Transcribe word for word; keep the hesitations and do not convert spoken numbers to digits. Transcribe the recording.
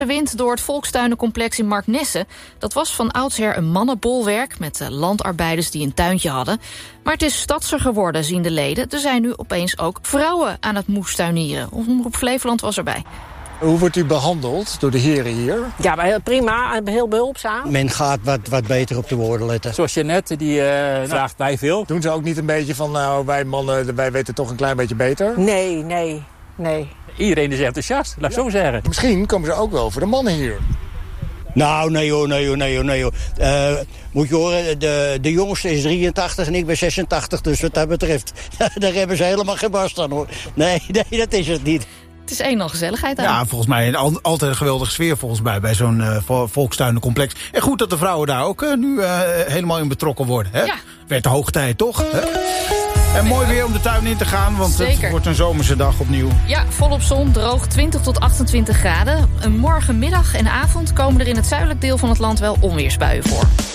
De wind door het volkstuinencomplex in Marknesse. Dat was van oudsher een mannenbolwerk met landarbeiders die een tuintje hadden. Maar het is stadser geworden, zien de leden. Er zijn nu opeens ook vrouwen aan het moestuinieren. Omroep Flevoland was erbij. Hoe wordt u behandeld door de heren hier? Ja, prima. Heel behulpzaam. Men gaat wat, wat beter op de woorden letten. Zoals Jeannette, die uh, vraagt wij veel. Doen ze ook niet een beetje van, nou, wij mannen, wij weten toch een klein beetje beter? Nee, nee, nee. Iedereen is enthousiast, laat ik zo zeggen. Misschien komen ze ook wel voor de mannen hier. Nou, nee hoor, nee hoor, nee hoor, nee hoor. Uh, moet je horen, de, de jongste is drieëntachtig en ik ben zesentachtig. Dus wat dat betreft, daar hebben ze helemaal geen barst aan, hoor. Nee, nee, dat is het niet. Het is een al gezelligheid aan. Ja, volgens mij al, altijd een geweldige sfeer volgens mij bij zo'n uh, volkstuinencomplex. En goed dat de vrouwen daar ook uh, nu uh, helemaal in betrokken worden. Hè? Ja. Werd de hoogte tijd, toch? Hè? En mooi weer om de tuin in te gaan, want Zeker. Het wordt een zomerse dag opnieuw. Ja, volop zon, droog, twintig tot achtentwintig graden. Een morgenmiddag en avond komen er in het zuidelijk deel van het land wel onweersbuien voor.